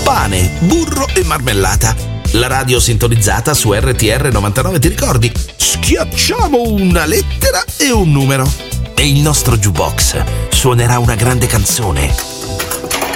pane, burro e marmellata. La radio sintonizzata su RTR 99, ti ricordi? Schiacciamo una lettera e un numero e il nostro jukebox suonerà una grande canzone.